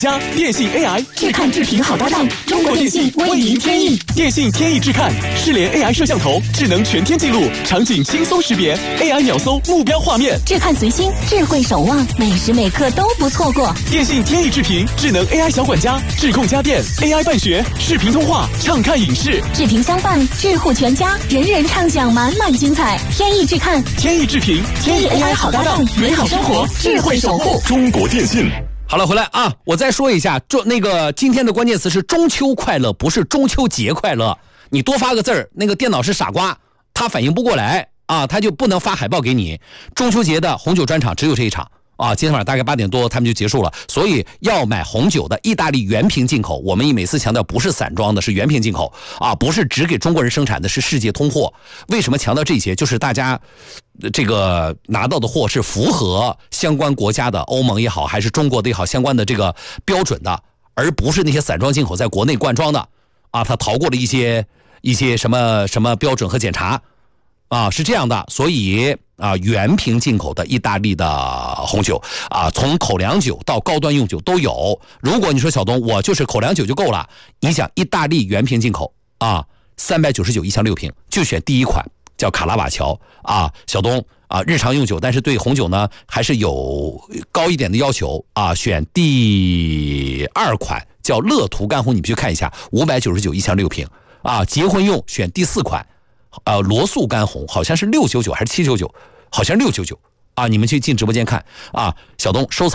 加电信 AI 智看智评好搭档，中国电信为您天意。 电信天意智看，视联 AI 摄像头，智能全天记录，场景轻松识别 ，AI 秒搜目标画面。 智看随心，智慧守望，每时每刻都不错过。 电信天意智评，智能 AI 小管家，智控家电 AI 办学，视频通话，畅看影视， 智评相伴，智护全家，人人畅享满满精彩。天意智看， 天意智评， 天意 AI 好搭档，美好生活，智慧守护。 中国电信。 好了，回来啊！我再说一下，今天的关键词是中秋快乐，不是中秋节快乐。你多发个字儿，那个电脑是傻瓜，它反应不过来啊，它就不能发海报给你。中秋节的红酒专场只有这一场啊，今天晚上大概8点多他们就结束了。所以要买红酒的意大利原瓶进口，我们每次强调不是散装的，是原瓶进口啊，不是只给中国人生产的，是世界通货。为什么强调这些？就是大家这个拿到的货是符合相关国家的，欧盟也好，还是中国的也好，相关的这个标准的，而不是那些散装进口在国内灌装的啊，它逃过了一些什么标准和检查啊，是这样的。所以啊，原瓶进口的意大利的红酒啊，从口粮酒到高端用酒都有。如果你说小东，我就是口粮酒就够了，你想意大利原瓶进口啊，399一箱6瓶，就选第一款。叫卡拉瓦乔啊，小东啊，日常用酒，但是对红酒呢还是有高一点的要求啊，选第2款叫乐图干红，你们去看一下，599一箱6瓶啊，结婚用选第4款，罗素干红好像是699还是799，好像是699啊，你们去进直播间看啊，小东收藏。